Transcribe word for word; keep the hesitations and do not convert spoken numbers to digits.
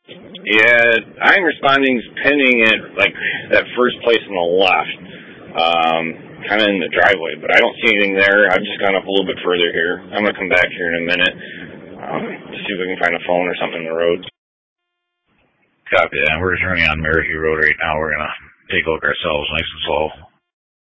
Yeah, I'm responding's pinning at, like, that first place on the left, um, kind of in the driveway, but I don't see anything there. I've just gone up a little bit further here. I'm going to come back here in a minute um, to see if we can find a phone or something in the road. Copy that. We're turning on Merritt Road right now. We're going to take a look ourselves nice and slow.